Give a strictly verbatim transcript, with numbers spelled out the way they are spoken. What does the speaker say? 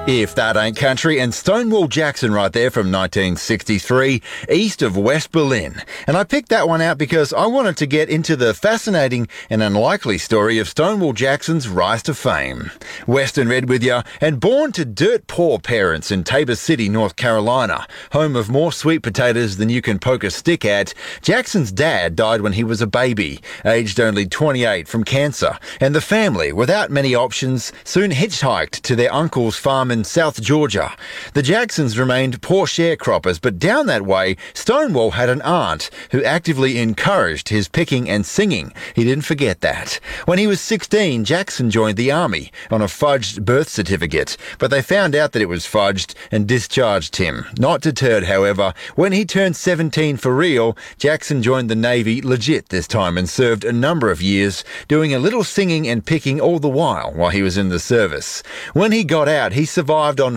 If that ain't country, and Stonewall Jackson right there from nineteen sixty-three, east of West Berlin. And I picked that one out because I wanted to get into the fascinating and unlikely story of Stonewall Jackson's rise to fame. Western Red with ya, and born to dirt poor parents in Tabor City, North Carolina, home of more sweet potatoes than you can poke a stick at, Jackson's dad died when he was a baby, aged only twenty-eight from cancer, and the family, without many options, soon hitchhiked to their uncle's farm in South Georgia. The Jacksons remained poor sharecroppers, but down that way, Stonewall had an aunt who actively encouraged his picking and singing. He didn't forget that. When he was sixteen, Jackson joined the army on a fudged birth certificate, but they found out that it was fudged and discharged him. Not deterred, however, when he turned seventeen for real, Jackson joined the Navy legit this time and served a number of years, doing a little singing and picking all the while while he was in the service. When he got out, he survived on